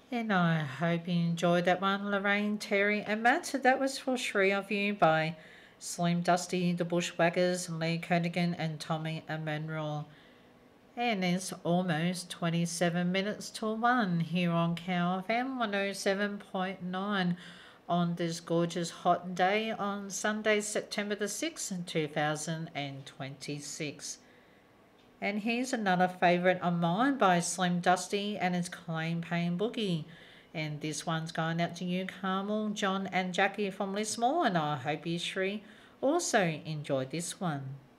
And I hope you enjoyed that one, Lorraine, Terry, and Matt. That was for three of you by Slim Dusty, The Bushwhackers, Lee Kernaghan, and Tommy Emmanuel. And it's almost 27 minutes till 1 here on Cow FM 107.9 on this gorgeous hot day on Sunday, September the 6th, 2026. And here's another favourite of mine by Slim Dusty, and it's Claim Pain Boogie. And this one's going out to you, Carmel, John, and Jackie from Lismore, and I hope you three also enjoyed this one.